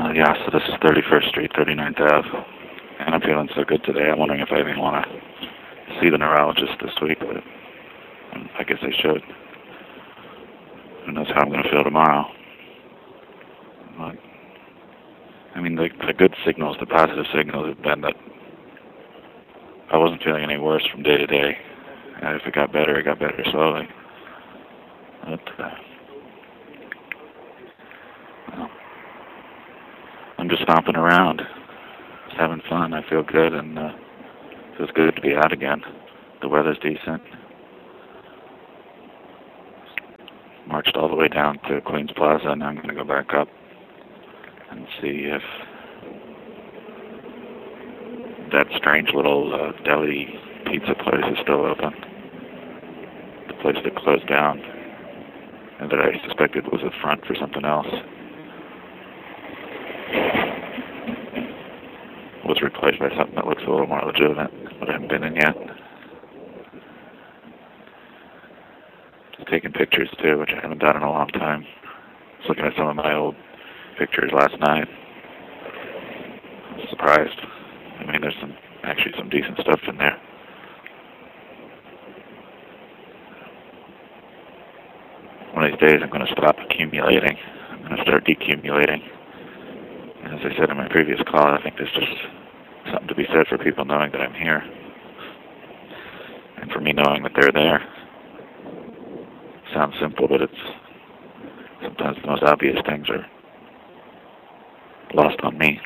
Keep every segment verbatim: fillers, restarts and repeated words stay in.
Uh, yeah, so this is thirty-first Street, thirty-ninth Avenue. And I'm feeling so good today, I'm wondering if I even want to see the neurologist this week, but um, I guess I should. Who knows how I'm going to feel tomorrow. But, I mean, the, the good signals, the positive signals have been that I wasn't feeling any worse from day to day. And if it got better, it got better slowly. But, uh, well, I'm just stomping around, just having fun. I feel good, and uh, it feels good to be out again. The weather's decent. Marched all the way down to Queens Plaza, and I'm going to go back up and see if that strange little uh, deli pizza place is still open. The place that closed down and that I suspected was a front for something else was replaced by something that looks a little more legitimate, but I haven't been in yet. Just taking pictures too, which I haven't done in a long time. I was looking at some of my old pictures last night. I was surprised. I mean, there's some actually some decent stuff in there. One of these days I'm going to stop accumulating. I'm going to start decumulating. And as I said in my previous call, I think there's just something to be said for people knowing that I'm here. And for me knowing that they're there. Sounds simple, but it's sometimes the most obvious things are lost on me.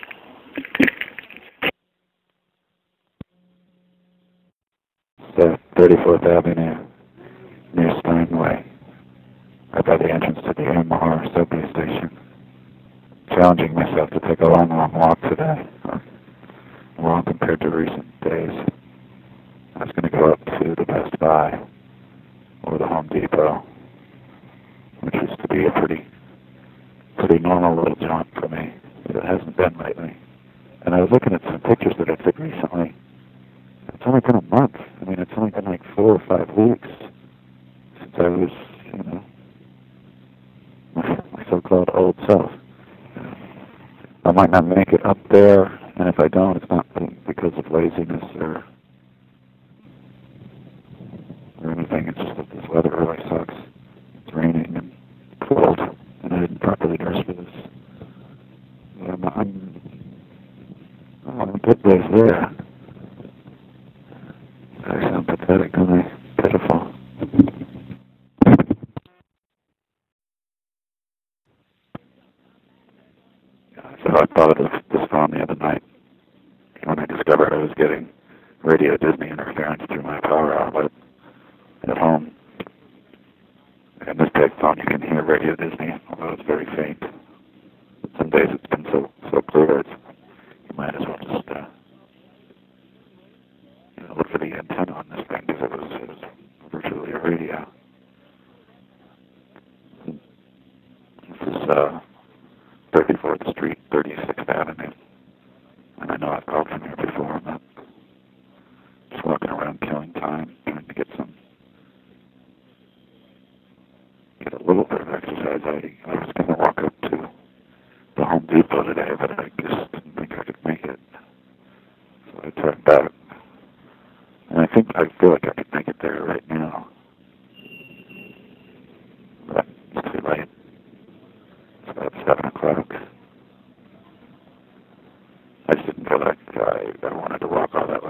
So, thirty-fourth Avenue, near Steinway, right by the entrance to the M R subway station. Challenging myself to take a long, long walk today, long compared to recent days. I was going to go up to the Best Buy or the Home Depot, which used to be a pretty, pretty normal little jaunt for me, but it hasn't been lately. And I was looking at some pictures that I took recently. It's only been a month. I mean, it's only been like four or five weeks since I was, you know, my, my so-called old self. I might not make it up there, and if I don't, it's not because of laziness or or anything. It's just that this weather really sucks. It's raining and cold, and I didn't properly dress for this. I'm, I'm, I'm a good ways there. I sound pathetic, don't I? Pitiful. So I thought of this phone the other night when I discovered I was getting Radio Disney interference through my power outlet at home. In this big phone you can hear Radio Disney, although it's very faint. Some days it's been so so clear, it's, you might as well just uh, you know, look for the antenna on this thing, because it was, it was virtually a radio. This is uh, thirty-fourth Street, thirty-sixth Avenue. And I know I've called from here before, but just walking around killing time, trying to get some, get a little bit of exercise. I, I was going to walk up to the Home Depot today, but I just didn't think I could make it. So I turned back. And I think, I feel like I could make it there right now. But it's too late. It's about seven o'clock. I just didn't feel like I, I wanted to walk all that